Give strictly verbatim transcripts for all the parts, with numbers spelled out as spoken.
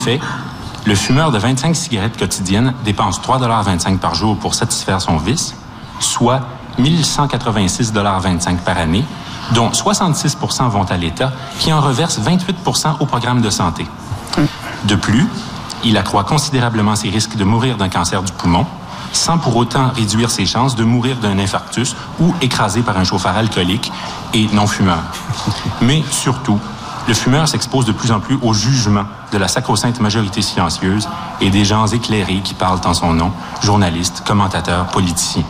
fait, le fumeur de vingt-cinq cigarettes quotidiennes dépense trois dollars vingt-cinq par jour pour satisfaire son vice, soit mille cent quatre-vingt-six dollars vingt-cinq par année, dont soixante-six pour cent vont à l'État, qui en reverse vingt-huit pour cent au programme de santé. De plus, il accroît considérablement ses risques de mourir d'un cancer du poumon, sans pour autant réduire ses chances de mourir d'un infarctus ou écrasé par un chauffard alcoolique et non-fumeur. Mais surtout, le fumeur s'expose de plus en plus au jugement de la sacro-sainte majorité silencieuse et des gens éclairés qui parlent en son nom, journalistes, commentateurs, politiciens.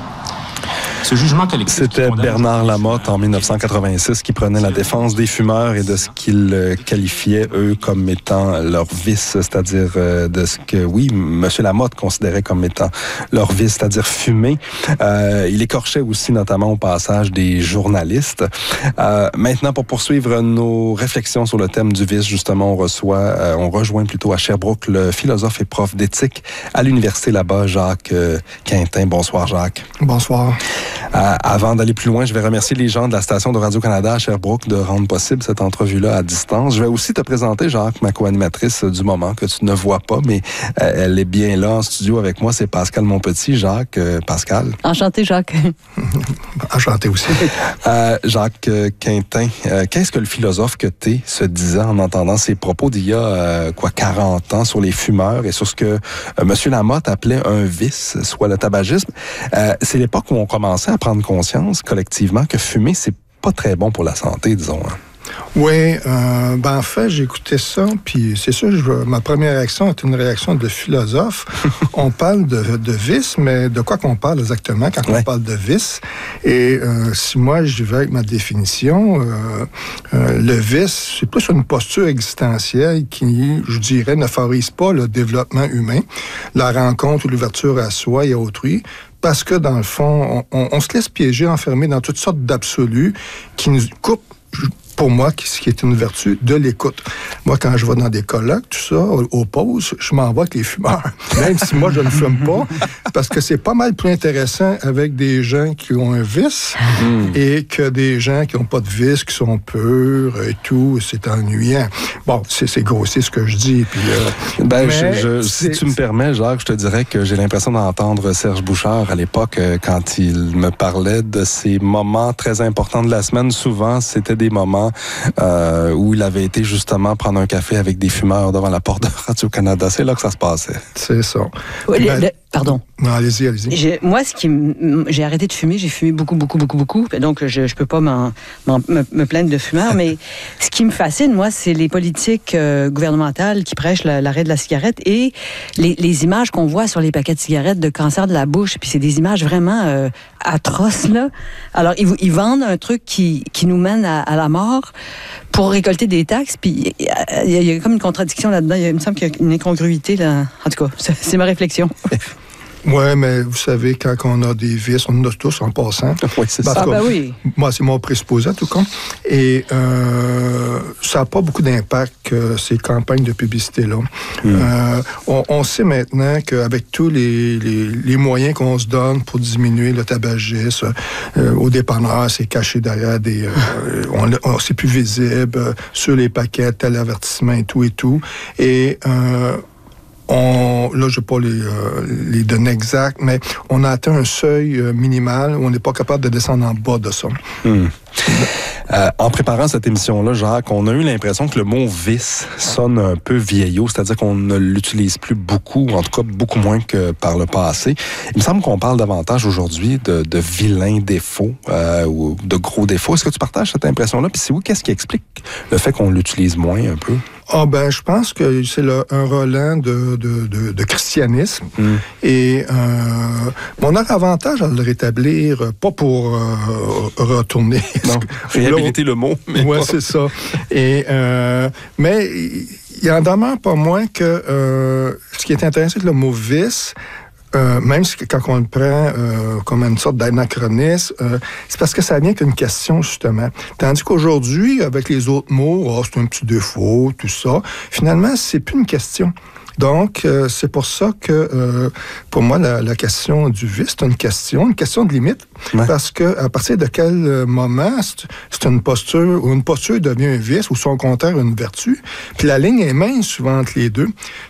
Ce jugement collectif... C'était Bernard Lamotte, en dix-neuf cent quatre-vingt-six, qui prenait la défense des fumeurs et de ce qu'ils qualifiaient, eux, comme étant leur vice, c'est-à-dire euh, de ce que, oui, M. Lamotte considérait comme étant leur vice, c'est-à-dire fumer. Euh, il écorchait aussi, notamment, au passage, des journalistes. Euh, maintenant, pour poursuivre nos réflexions sur le thème du vice, justement, on reçoit, euh, on rejoint plutôt à Sherbrooke le philosophe et prof d'éthique à l'université là-bas, Jacques euh, Quintin. Bonsoir, Jacques. Bonsoir. Euh, avant d'aller plus loin, je vais remercier les gens de la station de Radio-Canada à Sherbrooke de rendre possible cette entrevue-là à distance. Je vais aussi te présenter, Jacques, ma co-animatrice du moment, que tu ne vois pas, mais euh, elle est bien là en studio avec moi. C'est Pascal Monpetit. Jacques, euh, Pascal. Enchanté, Jacques. Enchanté aussi. Euh, Jacques euh, Quintin, euh, qu'est-ce que le philosophe que t'es se disait en entendant ses propos d'il y a, euh, quoi, quarante ans sur les fumeurs et sur ce que euh, M. Lamotte appelait un vice, soit le tabagisme? Euh, c'est l'époque où on commençait à prendre conscience collectivement que fumer, c'est pas très bon pour la santé, disons. Hein. Oui, euh, ben en fait, j'écoutais ça, puis c'est sûr, je, ma première réaction est une réaction de philosophe. On parle de, de vice, mais de quoi qu'on parle exactement quand ouais. on parle de vice? Et euh, si moi, je vais avec ma définition, euh, euh, le vice, c'est plus une posture existentielle qui, je dirais, ne favorise pas le développement humain, la rencontre ou l'ouverture à soi et à autrui, parce que, dans le fond, on, on, on se laisse piéger, enfermer dans toutes sortes d'absolus qui nous coupent, pour moi, ce qui est une vertu de l'écoute. Moi, quand je vais dans des colloques, tout ça, aux pauses, je m'en vais avec les fumeurs. Même si moi, je ne fume pas, parce que c'est pas mal plus intéressant avec des gens qui ont un vice mmh. et que des gens qui n'ont pas de vice, qui sont purs et tout. C'est ennuyant. Bon, c'est, c'est grossier ce que je dis. Puis, euh, ben, je, je, si tu me permets, Jacques, je te dirais que j'ai l'impression d'entendre Serge Bouchard à l'époque, quand il me parlait de ces moments très importants de la semaine. Souvent, c'était des moments Euh, où il avait été justement prendre un café avec des fumeurs devant la porte de Radio-Canada. C'est là que ça se passait. C'est ça. Oui, ben, le, le, pardon. Non, allez-y, allez-y. J'ai, moi, ce qui m- j'ai arrêté de fumer, j'ai fumé beaucoup, beaucoup, beaucoup, beaucoup. Donc, je ne peux pas m'en, m'en, me, me plaindre de fumeur, mais ce qui me fascine, moi, c'est les politiques euh, gouvernementales qui prêchent la, l'arrêt de la cigarette et les, les images qu'on voit sur les paquets de cigarettes de cancer de la bouche. Puis c'est des images vraiment euh, atroces, là. Alors, ils, ils vendent un truc qui, qui nous mène à, à la mort pour récolter des taxes. Puis il y, y, y a comme une contradiction là-dedans. Il me semble qu'il y a une incongruité, là. En tout cas, c'est, c'est ma réflexion. Oui, mais vous savez, quand on a des vices, on en a tous en passant. Oui, c'est Parce ça. que, ah, ben oui. Moi, c'est mon présupposé, en tout cas. Et euh, ça n'a pas beaucoup d'impact, euh, ces campagnes de publicité-là. Mm. Euh, on, on sait maintenant qu'avec tous les, les, les moyens qu'on se donne pour diminuer le tabagisme, euh, au dépanneur, c'est caché derrière des... Euh, on, on, c'est plus visible euh, sur les paquets, tel avertissement et tout et tout. Et... Euh, On, là, je n'ai pas les, euh, les données exactes, mais on a atteint un seuil euh, minimal où on n'est pas capable de descendre en bas de ça. Mmh. Euh, en préparant cette émission-là, Jacques, on a eu l'impression que le mot « vice » sonne un peu vieillot, c'est-à-dire qu'on ne l'utilise plus beaucoup, en tout cas beaucoup moins que par le passé. Il me semble qu'on parle davantage aujourd'hui de, de vilains défauts euh, ou de gros défauts. Est-ce que tu partages cette impression-là? Puis si oui, qu'est-ce qui explique le fait qu'on l'utilise moins un peu? Ah ben, je pense que c'est le, un relent de, de, de, de christianisme. Mm. Et euh, on a avantage à le rétablir, pas pour euh, retourner. Non, réhabiliter le mot. Oui, c'est ça. Et, euh, mais il en demeure pas moins que euh, ce qui est intéressant avec le mot vice, Euh, même si, quand on le prend euh, comme une sorte d'anachronisme, euh, c'est parce que ça vient qu'une question, justement. Tandis qu'aujourd'hui, avec les autres mots, oh, c'est un petit défaut, tout ça, finalement, c'est plus une question. Donc, euh, c'est pour ça que, euh, pour moi, la, la question du vice, c'est une question, une question de limite. Ouais. Parce que à partir de quel moment c'est, c'est une posture, ou une posture devient un vice, ou son contraire une vertu. Puis la ligne est mince souvent entre les deux.